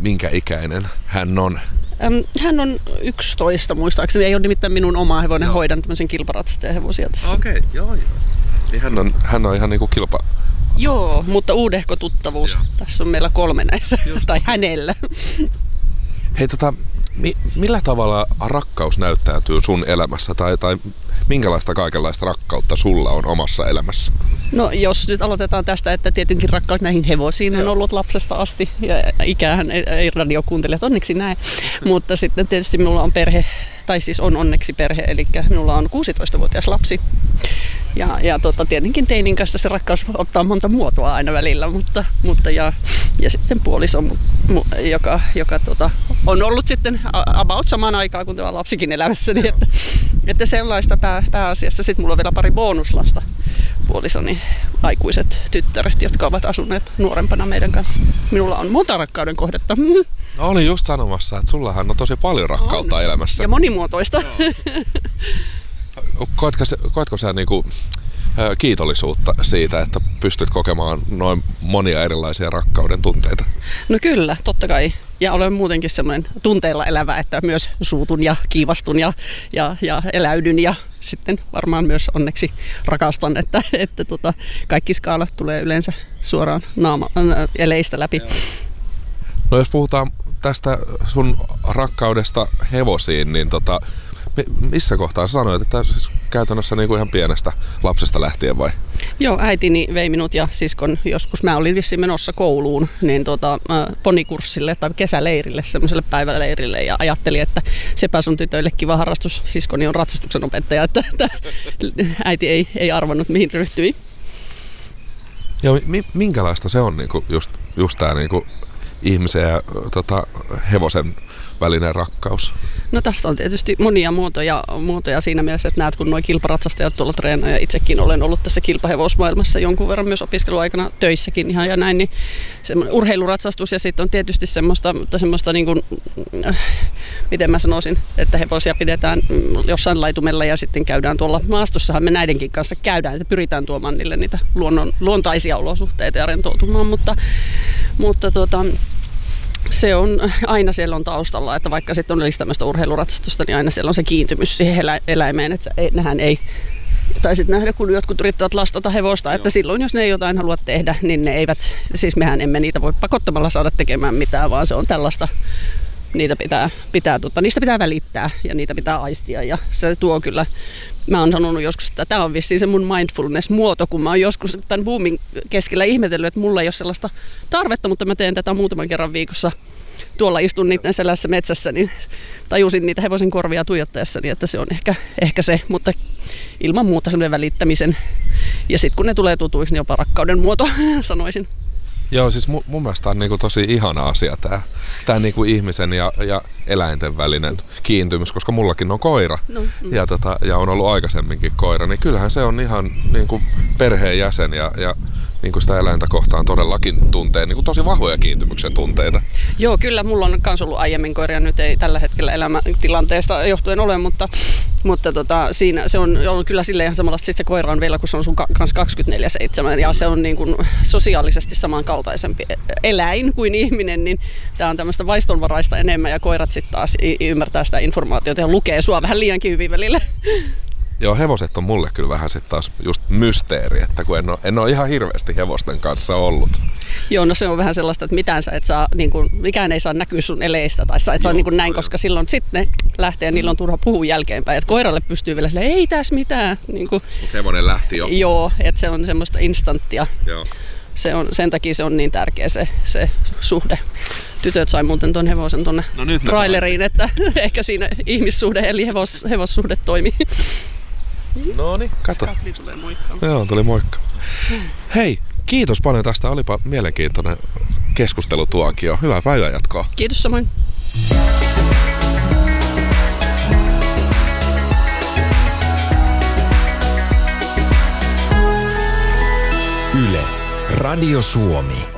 minkä ikäinen hän on? Hän on 11 muistaakseni. Ei ole nimittäin minun oma hevonen. Hoidan tämmöisen kilparatsastajan hevosia tässä. Okei, joo. Niin hän on ihan niinku kilpa... Joo, mutta uudehko tuttavuus. Joo. Tässä on meillä 3 näitä, tai hänellä. Hei, millä tavalla rakkaus näyttäytyy sun elämässä, tai minkälaista kaikenlaista rakkautta sulla on omassa elämässä? No jos nyt aloitetaan tästä, että tietenkin rakkaus näihin hevosiin on ollut lapsesta asti, ja ikäähän ei radiokuuntelijat onneksi näe, mutta sitten tietysti minulla on perhe, tai siis on onneksi perhe, eli minulla on 16-vuotias lapsi. Ja tietenkin teinin kanssa se rakkaus ottaa monta muotoa aina välillä, mutta ja sitten puoliso, joka on ollut sitten about samaan aikaan kuin tämä lapsikin elämässäni, että sellaista pääasiassa. Sitten mulla on vielä pari bonuslasta, puolisoni aikuiset tyttäret, jotka ovat asuneet nuorempana meidän kanssa. Minulla on monta rakkauden kohdetta. No, olin just sanomassa, että sullahan on tosi paljon rakkautta elämässä. Ja monimuotoista. Koetko sä niinku kiitollisuutta siitä, että pystyt kokemaan noin monia erilaisia rakkauden tunteita? No kyllä, totta kai. Ja olen muutenkin semmoinen tunteilla elävä, että myös suutun ja kiivastun ja eläydyn ja sitten varmaan myös onneksi rakastan, että kaikki skaalat tulee yleensä suoraan eleistä läpi. No jos puhutaan tästä sun rakkaudesta hevosiin, niin missä kohtaa sä sanoit, että siis käytännössä niin kuin ihan pienestä lapsesta lähtien vai? Joo, äitini vei minut ja siskon joskus. Mä olin vissiin menossa kouluun niin ponikurssille tai kesäleirille, semmoiselle päiväleirille ja ajattelin, että sepä sun tytöille kiva harrastus. Siskoni on ratsastuksen opettaja, että äiti ei arvannut mihin ryhtyi. Joo, minkälaista se on niinku just tää niinku ihmisen ja hevosen välinen rakkaus? No tästä on tietysti monia muotoja siinä mielessä, että näet kun nuo kilparatsastajat tuolla treenaa ja itsekin olen ollut tässä kilpahevosmaailmassa jonkun verran myös opiskeluaikana töissäkin ihan ja näin, niin semmoinen urheiluratsastus ja sitten on tietysti semmoista niin kuin, miten mä sanoisin, että hevosia pidetään jossain laitumella ja sitten käydään tuolla maastossahan me näidenkin kanssa käydään, että pyritään tuomaan niille niitä luontaisia olosuhteita ja rentoutumaan, mutta se on, aina siellä on taustalla, että vaikka sitten olisi tämmöistä urheiluratsastusta, niin aina siellä on se kiintymys siihen eläimeen, että nehän ei, tai sitten nähdä, kun jotkut yrittävät lastata hevosta, että silloin jos ne ei jotain halua tehdä, niin ne eivät, siis mehän emme niitä voi pakottamalla saada tekemään mitään, vaan se on tällaista, niistä pitää välittää ja niitä pitää aistia ja se tuo kyllä. Mä oon sanonut joskus, että tämä on vissiin se mun mindfulness-muoto, kun mä oon joskus tämän boomin keskellä ihmetellyt, että mulla ei ole sellaista tarvetta, mutta mä teen tätä muutaman kerran viikossa. Tuolla istun niiden selässä metsässä, niin tajusin niitä hevosen korvia tuijottaessani, että se on ehkä se, mutta ilman muuta semmoinen välittämisen. Ja sitten kun ne tulee tutuiksi, niin jopa rakkauden muoto, sanoisin. Joo, siis mun mielestä on niinku tosi ihana asia tää niinku ihmisen ja eläinten välinen kiintymys, koska mullakin on koira ja on ollut aikaisemminkin koira, niin kyllähän se on ihan niinku perheenjäsen ja niinku sitä eläintä kohtaan todellakin tuntee niinku tosi vahvoja kiintymyksen tunteita. Joo, kyllä mulla on kans ollut aiemmin koiria, nyt ei tällä hetkellä elämäntilanteesta johtuen ole, mutta siinä se on ollut kyllä silleen ihan samalla, että se koira on vielä, kun se on sun kanssa 24/7 ja se on niin kuin sosiaalisesti samankaltaisempi eläin kuin ihminen, niin tää on tämmöistä vaistonvaraista enemmän ja koirat sitten taas ymmärtää sitä informaatiota ja lukee sua vähän liiankin hyvin välillä. Joo, hevoset on mulle kyllä vähän sitten taas just mysteeri, että kun en ole ihan hirveästi hevosten kanssa ollut. Joo, no se on vähän sellaista, että mitään sä et saa, niin kuin, mikään ei saa näkyä sun eleistä tai sä et saa niin kuin näin, koska silloin sitten ne lähtee ja niillä on turha puhua jälkeenpäin. Että koiralle pystyy vielä silleen, ei tässä mitään. Niin kuin, mutta hevonen lähti jo. Joo, että se on semmoista instanttia. Joo. Sen takia se on niin tärkeä se suhde. Tytöt sai muuten tuon hevosen tuonne traileriin, että ehkä siinä ihmissuhde eli hevossuhde toimii. No niin, kato. Skapli tulee moikkaan. Joo, tuli moikka. Hei, kiitos paljon tästä. Olipa mielenkiintoinen keskustelutuokio. Hyvää päivänjatkoa. Kiitos samoin. Yle, Radio Suomi.